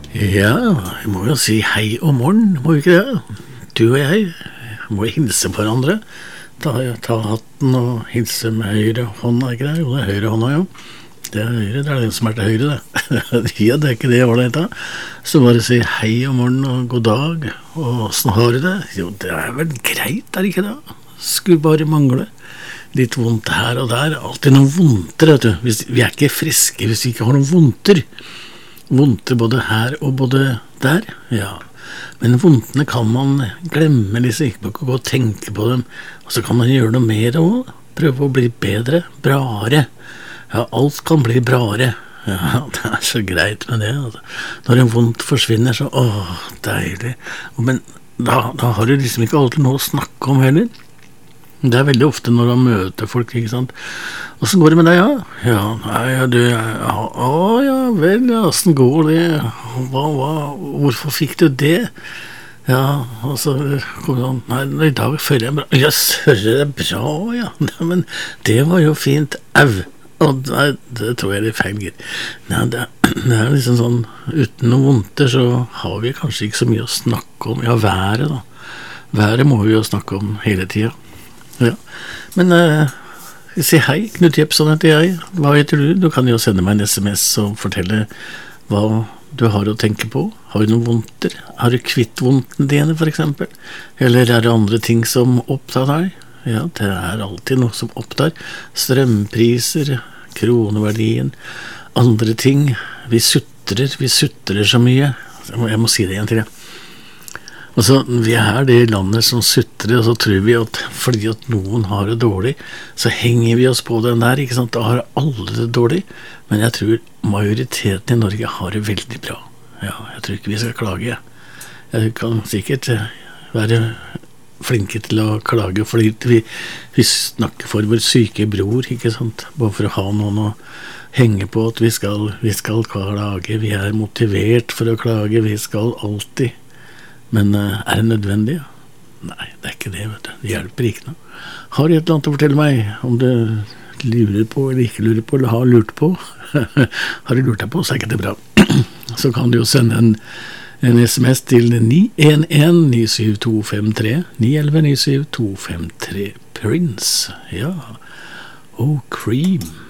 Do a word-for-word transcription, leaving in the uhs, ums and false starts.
Ja, jeg må jo si hei og morgen, må vi ikke det? Du og jeg må hilse på hverandre. Ta, ta hatten og hilse med høyre hånda, ikke det? Jo, det er høyre hånda, jo. Det er høyre, det er den som er til høyre, det. Ja, det er ikke det ålreit da. Så bare si hei og morgen og god dag, og sånn har du det? Jo, det er vel greit, er det ikke det? Skulle bare mangle. Litt vondt her og der, alltid noen vondter, vet du. Hvis, vi er ikke friske hvis vi ikke har noen vondter. Vondter både her og både der, ja. Men vondtene kan man glemme liksom, ikke gå og tenke på dem. Og så kan man gjøre noe mer også. Prøve å bli bedre, brare. Ja, alt kan bli brare. Ja, det er så greit med det. Altså. Når en vondt forsvinner, så åh, deilig. Men da, da har du liksom ikke alltid noe å snakke om heller. Det er veldig ofte når du møter folk, ikke sant? Hvordan går det med deg, ja? Ja, nei, ja, du, ja, å, ja, vel, ja, hvordan går det? Hva, hva, hvorfor fikk du det? Ja, og så kom det sånn, nei, i dag føler jeg bra. Ja, føler jeg bra, ja. Nei, men det var jo fint, au. Og nei, det tror jeg er feil, gitt. Nei, det, det er liksom sånn, uten noe vondter så har vi kanskje ikke så mye å snakke om. Ja, været da. Været må vi jo snakke om hele tiden. Ja, men uh, si hei, Knut Jepsson heter jeg. Hva heter du? Du kan jo sende meg en sms og fortelle hva du har å tenke på. Har du noen vondter? Har du kvitt vondtene dine, for eksempel? Eller er det andre ting som opptar deg? Ja, det er alltid noe som opptar. Strømpriser, kroneverdien, andre ting. Vi sutrer, vi sutrer så mye. Jeg må, jeg må si det igjen til deg. Og så, vi er det landet som sutrer, og så tror vi at fordi at noen har det dårlig, så henger vi oss på den der, ikke sant? Da har alle det dårlig, men jeg tror majoriteten i Norge har det veldig bra. Ja, jeg tror ikke vi skal klage. Jeg kan sikkert være flinke til å klage, fordi vi, vi snakker for vår syke bror, ikke sant? Bare for å ha noen å henge på at vi skal, vi skal klage, vi er motivert for å klage, vi skal alltid. Men uh, er det nødvendig? Nei, det er ikke det, vet du. Det hjelper ikke noe. Har du et eller annet å fortelle meg om du lurer på eller ikke lurer på, eller har lurt på? Har du lurt deg på, så er ikke det bra. Så kan du jo sende en, en sms til ni en en ni syv to fem tre, ni elleve ni syv to fem tre Prince. Ja. Oh, Cream.